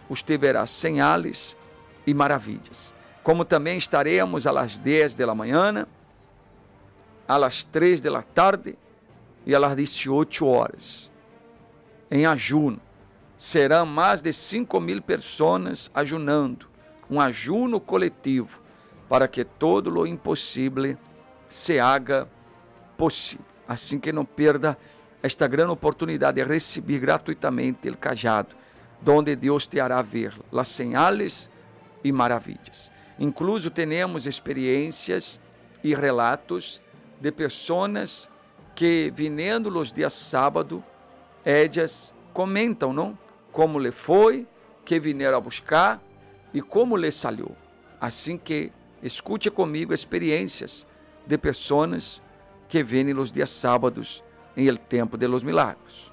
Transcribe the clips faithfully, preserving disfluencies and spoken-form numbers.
usted verá señales e maravilhas. Como também estaremos às dez da manhã, às três da tarde e às dezoito horas, em ajuno. Serão mais de cinco mil pessoas ajunando, um ajuno coletivo, para que todo lo impossível se haga possível. Assim que não perda esta grande oportunidade de receber gratuitamente o cajado, donde Deus te hará ver as señales e maravilhas. Incluso temos experiências e relatos de pessoas que, vindo os dias sábado, ellas comentam, não? Como lhe foi, que vieram a buscar e como lhe saiu. Assim que escute comigo experiências de pessoas que vêm nos dias sábados em el tempo de los milagros.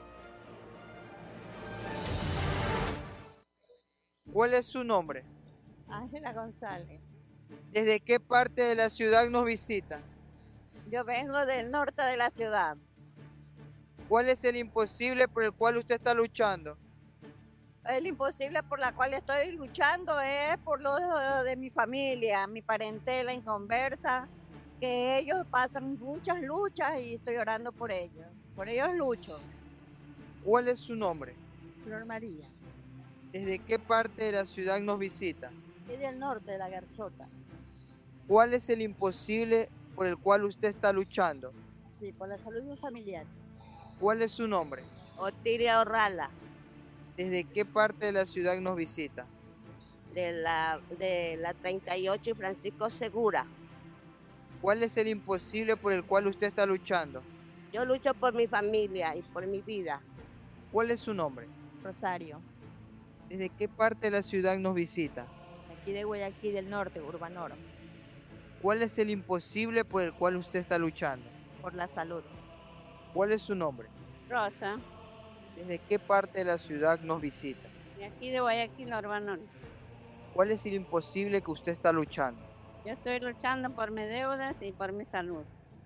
¿Cuál es su nombre? Ángela González. ¿Desde qué parte de la ciudad nos visita? Yo vengo del norte de la ciudad. ¿Cuál es el imposible por el cual usted está luchando? El imposible por la cual estoy luchando es por lo de mi familia, mi parentela inconversa, que ellos pasan muchas luchas y estoy orando por ellos. Por ellos lucho. ¿Cuál es su nombre? Flor María. ¿Desde qué parte de la ciudad nos visita? Es del norte de la Garzota. ¿Cuál es el imposible por el cual usted está luchando? Sí, por la salud de un familiar. ¿Cuál es su nombre? Otilia Orrala. ¿Desde qué parte de la ciudad nos visita? De la, de la treinta y ocho y Francisco Segura. ¿Cuál es el imposible por el cual usted está luchando? Yo lucho por mi familia y por mi vida. ¿Cuál es su nombre? Rosario. ¿Desde qué parte de la ciudad nos visita? Aquí de Guayaquil del Norte, Urbanoro. ¿Cuál es el imposible por el cual usted está luchando? Por la salud. ¿Cuál es su nombre? Rosa. ¿Desde qué parte de la ciudad nos visita? De aquí de Guayaquil, Urbanoro. ¿Cuál es el imposible que usted está luchando? Yo estoy luchando por mis deudas y por mi salud.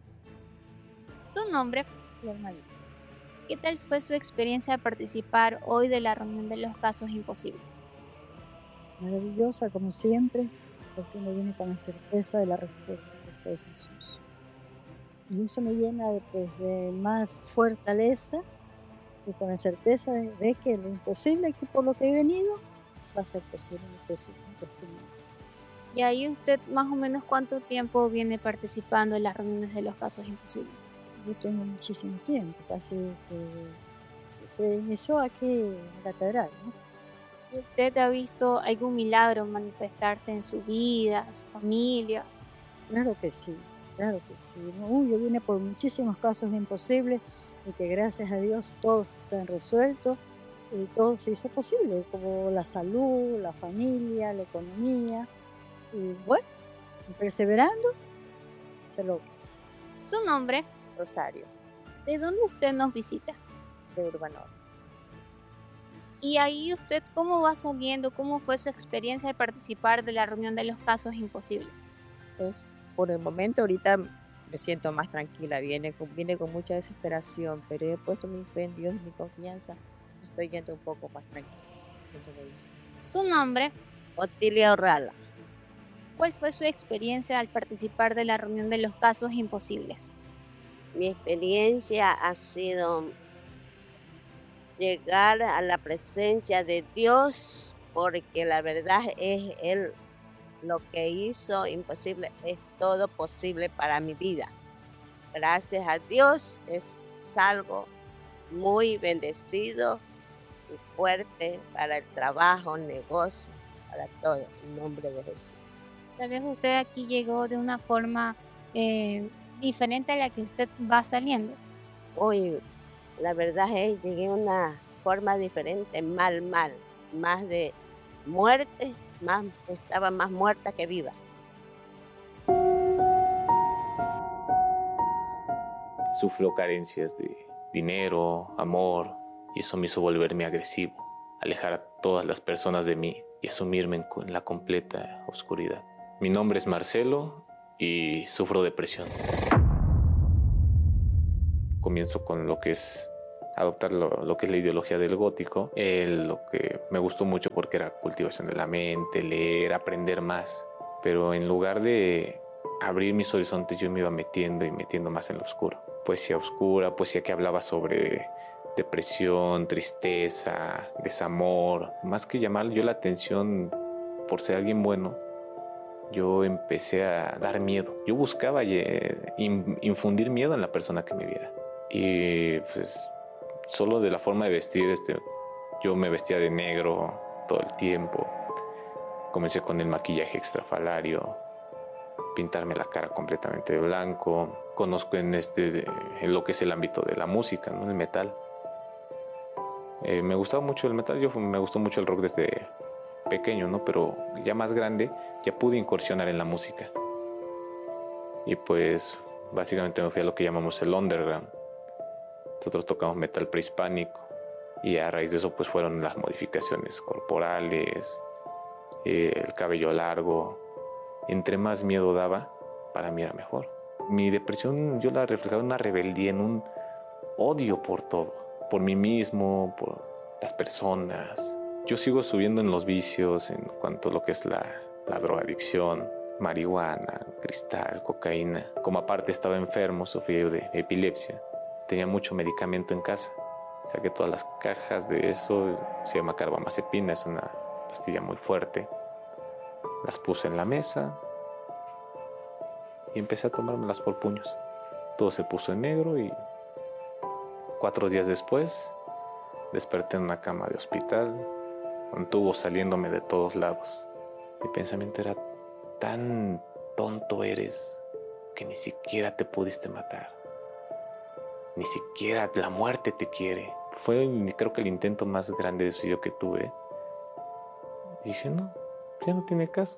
Su nombre, Flor María. ¿Qué tal fue su experiencia de participar hoy de la reunión de los casos imposibles? Maravillosa, como siempre, porque uno viene con la certeza de la respuesta que está de Jesús. Y eso me llena de, pues, de más fortaleza y con la certeza de, de que lo imposible, que por lo que he venido, va a ser posible en mi testimonio. ¿Y ahí usted más o menos cuánto tiempo viene participando en las reuniones de los casos imposibles? Yo tengo muchísimo tiempo, casi que se inició aquí en la catedral, ¿no? ¿Y usted ha visto algún milagro manifestarse en su vida, en su familia? Claro que sí, claro que sí. Uh, yo vine por muchísimos casos imposibles y que gracias a Dios todos se han resuelto y todo se hizo posible, como la salud, la familia, la economía. Y bueno, perseverando, se logra. Su nombre, Rosario. ¿De dónde usted nos visita? De Urbanoro. Y ahí usted, ¿cómo va saliendo? ¿Cómo fue su experiencia de participar de la reunión de los casos imposibles? Pues por el momento ahorita me siento más tranquila, viene con, viene con mucha desesperación, pero he puesto mi fe en Dios y mi confianza, estoy yendo un poco más tranquila, me siento muy bien. Su nombre, Otilia Orrala. ¿Cuál fue su experiencia al participar de la reunión de los casos imposibles? Mi experiencia ha sido llegar a la presencia de Dios, porque la verdad es Él lo que hizo imposible, es todo posible para mi vida. Gracias a Dios es algo muy bendecido y fuerte para el trabajo, negocio, para todo, en nombre de Jesús. Tal vez usted aquí llegó de una forma eh, diferente a la que usted va saliendo. Hoy, la verdad es llegué de una forma diferente, mal, mal, más de muerte, más, estaba más muerta que viva. Sufro carencias de dinero, amor, y eso me hizo volverme agresivo, alejar a todas las personas de mí y asumirme en, en la completa oscuridad. Mi nombre es Marcelo y sufro depresión. Comienzo con lo que es adoptar lo, lo que es la ideología del gótico, eh, lo que me gustó mucho porque era cultivación de la mente, leer, aprender más, pero en lugar de abrir mis horizontes yo me iba metiendo y metiendo más en lo oscuro. Poesía oscura, poesía que hablaba sobre depresión, tristeza, desamor. Más que llamar yo la atención por ser alguien bueno, yo empecé a dar miedo. Yo buscaba eh, infundir miedo en la persona que me viera. Y pues solo de la forma de vestir, este, yo me vestía de negro todo el tiempo. Comencé con el maquillaje extrafalario, pintarme la cara completamente de blanco. Conozco en, este, en lo que es el ámbito de la música, ¿no? El metal. Eh, me gustaba mucho el metal, yo me gustó mucho el rock desde pequeño, ¿no? Pero ya más grande ya pude incursionar en la música. Y pues básicamente me fui a lo que llamamos el underground. Nosotros tocamos metal prehispánico y a raíz de eso pues fueron las modificaciones corporales, eh, el cabello largo. Entre más miedo daba, para mí era mejor. Mi depresión yo la reflejaba en una rebeldía, en un odio por todo, por mí mismo, por las personas. Yo sigo subiendo en los vicios en cuanto a lo que es la, la drogadicción, marihuana, cristal, cocaína. Como aparte estaba enfermo, sufría de epilepsia, tenía mucho medicamento en casa. Saqué todas las cajas de eso, se llama carbamazepina, es una pastilla muy fuerte. Las puse en la mesa y empecé a tomármelas por puños. Todo se puso en negro y cuatro días después desperté en una cama de hospital con tubos saliéndome de todos lados. Mi pensamiento era: tan tonto eres que ni siquiera te pudiste matar. Ni siquiera la muerte te quiere. Fue, creo que el intento más grande de suicidio que tuve. Dije, no, ya no tiene caso.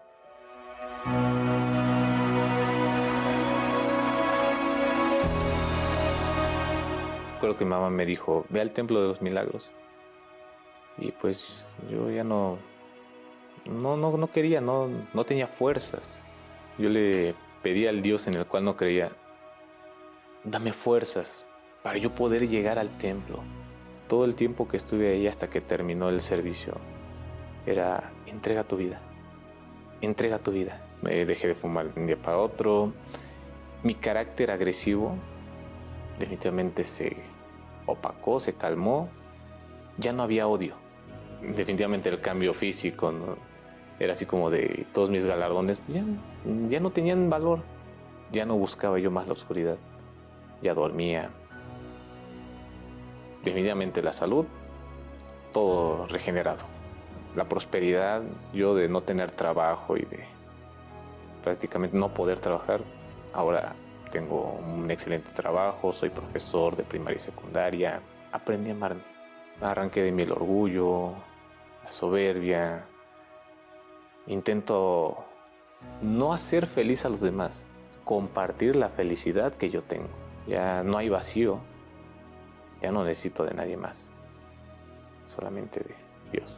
Creo que mi mamá me dijo, ve al Templo de los Milagros. Y pues yo ya no, no, no, no quería, no, no tenía fuerzas. Yo le pedí al Dios en el cual no creía, dame fuerzas para yo poder llegar al templo. Todo el tiempo que estuve ahí hasta que terminó el servicio era, entrega tu vida, entrega tu vida. Me dejé de fumar de un día para otro. Mi carácter agresivo definitivamente se opacó, se calmó. Ya no había odio. Definitivamente el cambio físico, ¿no? Era así como de todos mis galardones, ya, ya no tenían valor. Ya no buscaba yo más la oscuridad. Ya dormía. Definitivamente la salud, todo regenerado. La prosperidad, yo de no tener trabajo y de prácticamente no poder trabajar, ahora tengo un excelente trabajo, soy profesor de primaria y secundaria. Aprendí a amarme. Arranqué de mí el orgullo, la soberbia. Intento no hacer feliz a los demás, compartir la felicidad que yo tengo. Ya no hay vacío, ya no necesito de nadie más, solamente de Dios.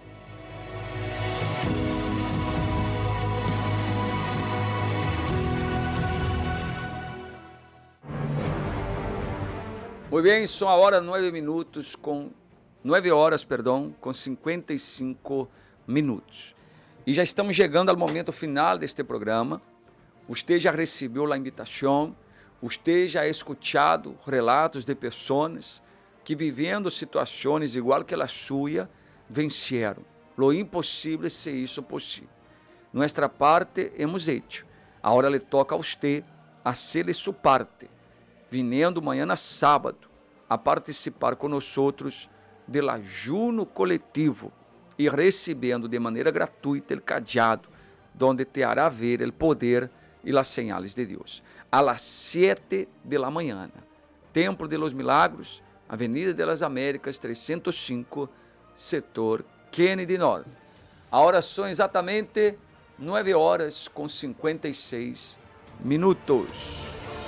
Muy bien, son ahora nueve minutos con nueve horas, perdão, com cinquenta e cinco minutos. E já estamos chegando ao momento final deste programa. Você já recebeu a invitação, você já ha escuchado relatos de pessoas que vivendo situações igual que a sua, venceram. Lo impossível se hizo possível. Nuestra parte hemos hecho. Agora le toca a você hacer sua parte, vindo amanhã sábado a participar conosco do ayuno coletivo e recebendo de maneira gratuita o cadeado, donde te hará ver o poder e as señales de Deus. A las siete de la mañana, Templo de los Milagros, Avenida de las Américas, trezentos e cinco, setor Kennedy Norte. Agora são exatamente nove horas com cinquenta e seis minutos.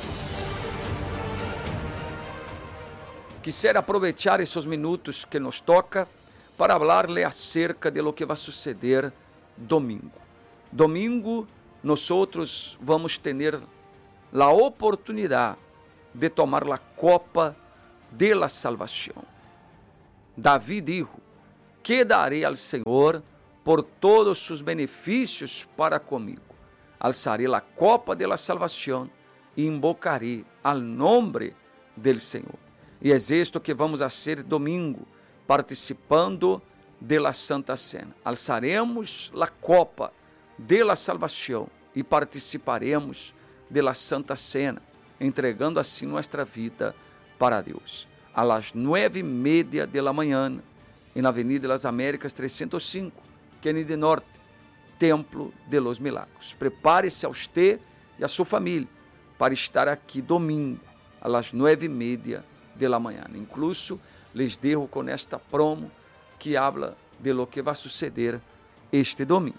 Quisiera aproveitar esses minutos que nos toca para falar-lhe acerca de lo que vai suceder domingo. Domingo, nós vamos ter a oportunidade de tomar a copa de la salvación. David dijo, ¿qué daré al Señor por todos sus beneficios para conmigo? Alzaré la copa de la salvación e invocaré al nombre del Señor. E é isto que vamos fazer domingo, participando de la Santa Cena. Alçaremos la copa de la salvação e participaremos de la Santa Cena, entregando assim nossa vida para Deus. A las nueve e media de la manhã, na Avenida das Américas trezentos e cinco, Kennedy Norte, Templo de los Milagros. Prepare-se a você e a sua família para estar aqui domingo, a las nueve e media de la manhã. Incluso les dejo com esta promo que habla de lo que vai suceder este domingo.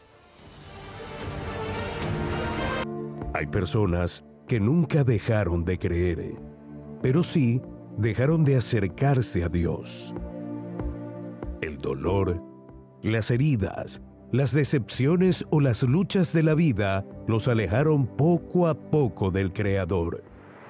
Hay personas que nunca dejaron de creer, pero sí dejaron de acercarse a Dios. El dolor, las heridas, las decepciones o las luchas de la vida los alejaron poco a poco del Creador.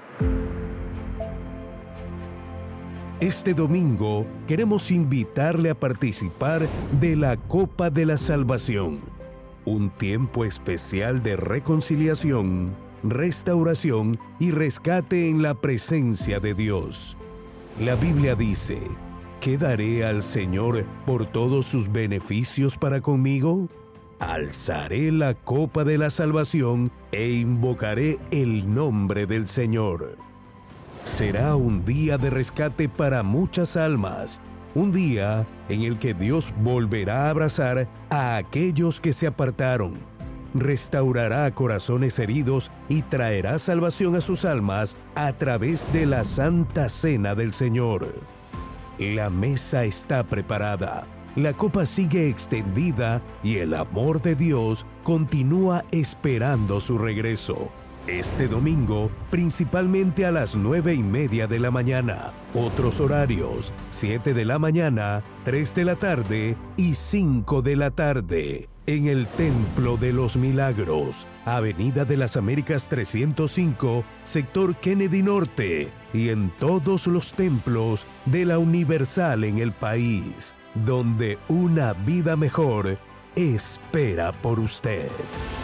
Este domingo queremos invitarle a participar de la Copa de la Salvación, un tiempo especial de reconciliación, restauración y rescate en la presencia de Dios. La Biblia dice, ¿qué daré al Señor por todos sus beneficios para conmigo? Alzaré la copa de la salvación e invocaré el nombre del Señor. Será un día de rescate para muchas almas, un día en el que Dios volverá a abrazar a aquellos que se apartaron, restaurará corazones heridos y traerá salvación a sus almas a través de la Santa Cena del Señor. La mesa está preparada, la copa sigue extendida y el amor de Dios continúa esperando su regreso. Este domingo, principalmente a las nueve y media de la mañana. Otros horarios, siete de la mañana, tres de la tarde y cinco de la tarde. En el Templo de los Milagros, Avenida de las Américas trescientos cinco, sector Kennedy Norte. Y en todos los templos de la Universal en el país, donde una vida mejor espera por usted.